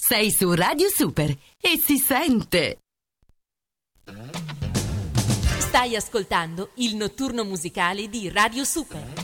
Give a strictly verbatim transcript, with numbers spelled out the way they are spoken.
Sei su Radio Super e si sente. Stai ascoltando il notturno musicale di Radio Super.